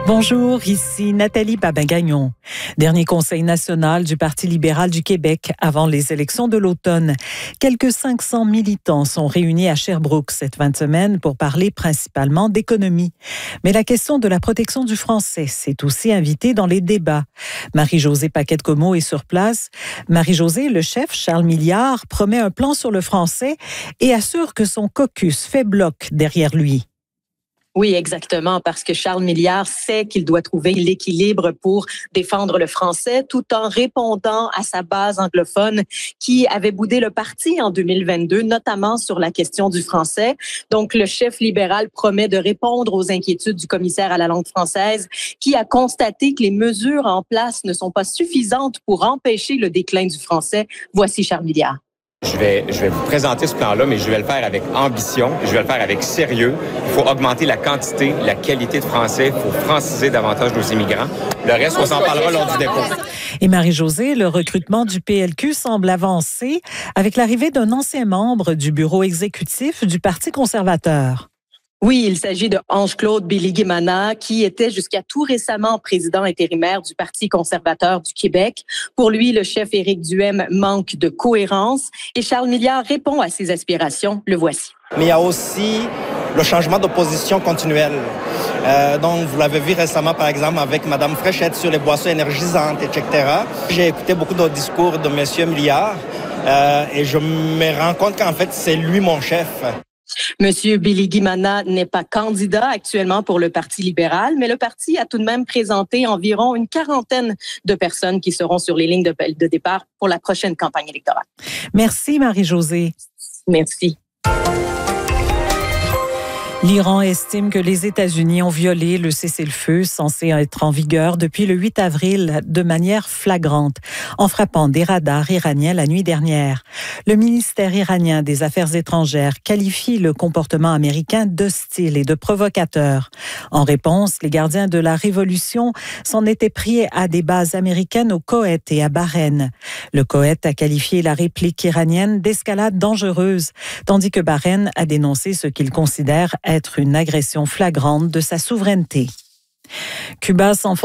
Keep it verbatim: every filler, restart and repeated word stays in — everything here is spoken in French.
Bonjour, ici Nathalie Babin-Gagnon. Dernier conseil national du Parti libéral du Québec avant les élections de l'automne. Quelques cinq cents militants sont réunis à Sherbrooke cette fin de semaine pour parler principalement d'économie. Mais la question de la protection du français s'est aussi invitée dans les débats. Marie-Josée Paquette-Comeau est sur place. Marie-Josée, le chef Charles Milliard promet un plan sur le français et assure que son caucus fait bloc derrière lui. Oui, exactement, parce que Charles Milliard sait qu'il doit trouver l'équilibre pour défendre le français tout en répondant à sa base anglophone qui avait boudé le parti en deux mille vingt-deux, notamment sur la question du français. Donc, le chef libéral promet de répondre aux inquiétudes du commissaire à la langue française qui a constaté que les mesures en place ne sont pas suffisantes pour empêcher le déclin du français. Voici Charles Milliard. Je vais, je vais vous présenter ce plan-là, mais je vais le faire avec ambition, je vais le faire avec sérieux. Il faut augmenter la quantité, la qualité de français, il faut franciser davantage nos immigrants. Le reste, on s'en parlera lors du dépôt. Et Marie-Josée, le recrutement du P L Q semble avancer avec l'arrivée d'un ancien membre du bureau exécutif du Parti conservateur. Oui, il s'agit de Ange-Claude Biligimana, qui était jusqu'à tout récemment président intérimaire du Parti conservateur du Québec. Pour lui, le chef Éric Duhem manque de cohérence et Charles Milliard répond à ses aspirations. Le voici. Mais il y a aussi le changement de position continuel. Euh, donc, vous l'avez vu récemment, par exemple, avec Mme Fréchette sur les boissons énergisantes, et cetera. J'ai écouté beaucoup de discours de M. Milliard euh, et je me rends compte qu'en fait, c'est lui mon chef. Monsieur Biligimana n'est pas candidat actuellement pour le Parti libéral, mais le parti a tout de même présenté environ une quarantaine de personnes qui seront sur les lignes de, de départ pour la prochaine campagne électorale. Merci Marie-Josée. Merci. L'Iran estime que les États-Unis ont violé le cessez-le-feu censé être en vigueur depuis le huit avril de manière flagrante, en frappant des radars iraniens la nuit dernière. Le ministère iranien des Affaires étrangères qualifie le comportement américain d'hostile et de provocateur. En réponse, les gardiens de la révolution s'en étaient pris à des bases américaines au Koweït et à Bahreïn. Le Koweït a qualifié la réplique iranienne d'escalade dangereuse, tandis que Bahreïn a dénoncé ce qu'il considère être une agression flagrante de sa souveraineté. Cuba s'enfonce